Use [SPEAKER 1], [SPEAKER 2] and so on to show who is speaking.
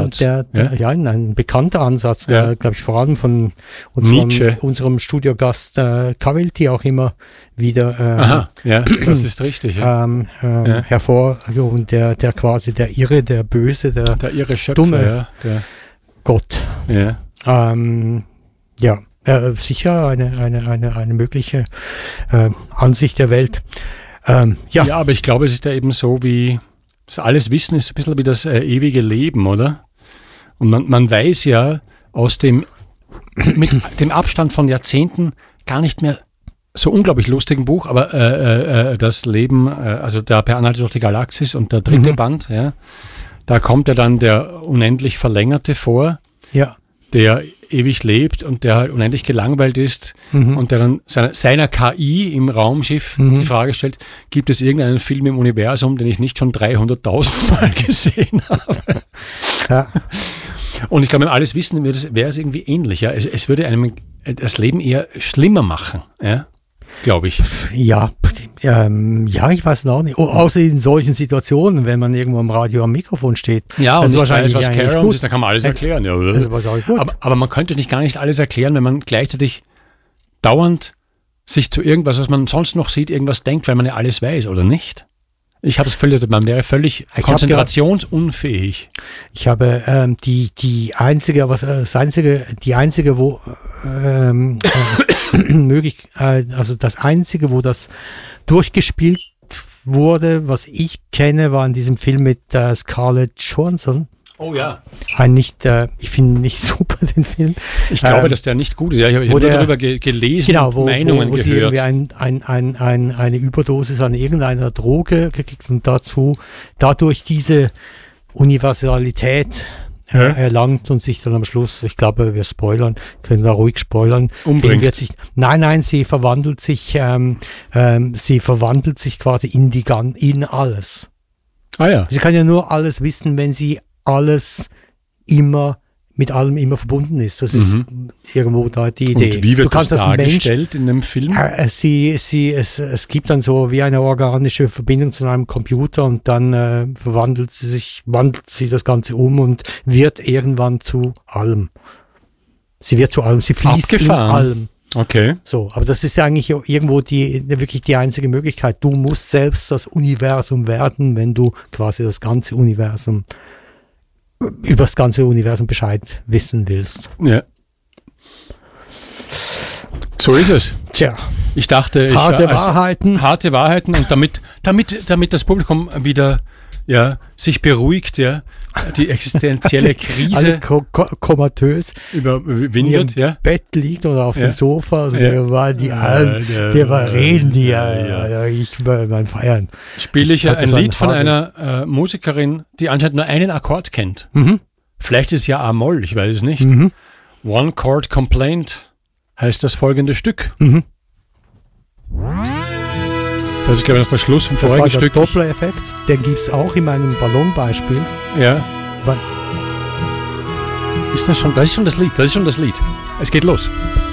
[SPEAKER 1] Ansatz.
[SPEAKER 2] Ein bekannter Ansatz, glaube ich, vor allem von unserem Studiogast Cavilti auch immer wieder
[SPEAKER 1] das ist richtig.
[SPEAKER 2] Hervorgehoben, der quasi der Irre, der Böse, der
[SPEAKER 1] irre Schöpfer,
[SPEAKER 2] dumme Gott. Sicher eine mögliche Ansicht der Welt.
[SPEAKER 1] Aber ich glaube, es ist ja eben so wie, das alles Wissen ist ein bisschen wie das ewige Leben, oder? Und man weiß ja mit dem Abstand von Jahrzehnten gar nicht mehr so unglaublich lustigen Buch, aber das Leben, also der Per Anhalter durch die Galaxis und der dritte Band, da kommt ja dann der unendlich Verlängerte vor, der ewig lebt und der halt unendlich gelangweilt ist und der dann seiner KI im Raumschiff die Frage stellt, gibt es irgendeinen Film im Universum, den ich nicht schon 300.000 Mal gesehen habe? Ja. Und ich glaube, wenn alles wissen, wäre es irgendwie ähnlich. Ja? Es würde einem das Leben eher schlimmer machen, glaube ich.
[SPEAKER 2] Ja, ich weiß noch nicht. Außer in solchen Situationen, wenn man irgendwo am Radio am Mikrofon steht.
[SPEAKER 1] Ja, und
[SPEAKER 2] nicht
[SPEAKER 1] weiß, was Carrom ist, dann kann man alles erklären. Ja, oder? Das ist gut. Aber man könnte gar nicht alles erklären, wenn man gleichzeitig dauernd sich zu irgendwas, was man sonst noch sieht, irgendwas denkt, weil man ja alles weiß, oder nicht? Ich habe das Gefühl, man wäre völlig konzentrationsunfähig.
[SPEAKER 2] Ich habe die einzige, wo das einzige, wo das durchgespielt wurde, was ich kenne, war in diesem Film mit Scarlett Johansson.
[SPEAKER 1] Oh ja.
[SPEAKER 2] Ich finde nicht super den Film.
[SPEAKER 1] Ich glaube, dass der nicht gut ist. Ja, ich habe nur darüber gelesen, Meinungen gehört.
[SPEAKER 2] Wo sie irgendwie eine Überdosis an irgendeiner Droge gekriegt und dadurch diese Universalität erlangt und sich dann am Schluss, ich glaube, wir können da ruhig spoilern,
[SPEAKER 1] umbringt.
[SPEAKER 2] Sie verwandelt sich quasi in alles.
[SPEAKER 1] Ah ja.
[SPEAKER 2] Sie kann ja nur alles wissen, wenn sie alles mit allem immer verbunden ist. Das ist irgendwo da die Idee.
[SPEAKER 1] Und wie wird das dargestellt in dem Film?
[SPEAKER 2] Es gibt dann so wie eine organische Verbindung zu einem Computer und dann wandelt sie das Ganze um und wird irgendwann zu allem. Sie wird zu allem, sie fließt in allem.
[SPEAKER 1] Okay.
[SPEAKER 2] So, aber das ist ja eigentlich irgendwo wirklich die einzige Möglichkeit. Du musst selbst das Universum werden, wenn du quasi über das ganze Universum Bescheid wissen willst.
[SPEAKER 1] Ja. So ist es.
[SPEAKER 2] Tja.
[SPEAKER 1] Ich dachte,
[SPEAKER 2] harte Wahrheiten
[SPEAKER 1] und damit das Publikum wieder sich beruhigt, die existenzielle Krise
[SPEAKER 2] komatös
[SPEAKER 1] überwindet,
[SPEAKER 2] im Bett liegt oder auf dem Sofa, also der war reden die ich beim Feiern.
[SPEAKER 1] Spiele ich ein Lied von einer Musikerin, die anscheinend nur einen Akkord kennt. Vielleicht ist es ja A-Moll, ich weiß es nicht. One Chord Complaint heißt das folgende Stück. Das ist, glaube ich, noch der Schluss vom vorigen Stück.
[SPEAKER 2] Der Doppler-Effekt, den gibt es auch in meinem Ballonbeispiel.
[SPEAKER 1] Ja. Ist das schon? Das ist schon das Lied. Es geht los.